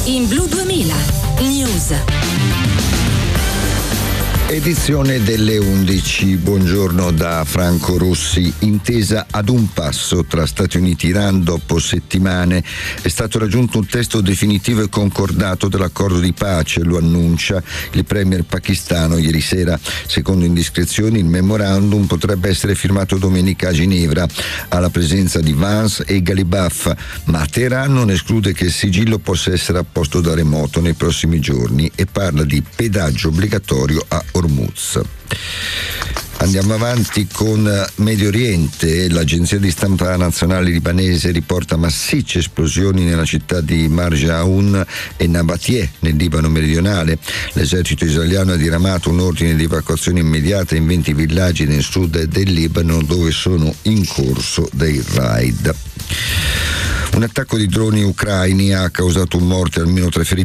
in Blu 2000 News. Edizione delle 11. Buongiorno da Franco Rossi. Intesa ad un passo tra Stati Uniti e Iran dopo settimane. È stato raggiunto un testo definitivo e concordato dell'accordo di pace, lo annuncia il premier pakistano ieri sera. Secondo indiscrezioni il memorandum potrebbe essere firmato domenica a Ginevra alla presenza di Vance e Ghalibaf, ma Teheran non esclude che il sigillo possa essere apposto da remoto nei prossimi giorni e parla di pedaggio obbligatorio a Hormuz. Andiamo avanti con Medio Oriente. L'agenzia di stampa nazionale libanese riporta massicce esplosioni nella città di Marjaoun e Nabatie nel Libano meridionale. L'esercito israeliano ha diramato un ordine di evacuazione immediata in 20 villaggi nel sud del Libano dove sono in corso dei raid. Un attacco di droni ucraini ha causato un morto e almeno 3 feriti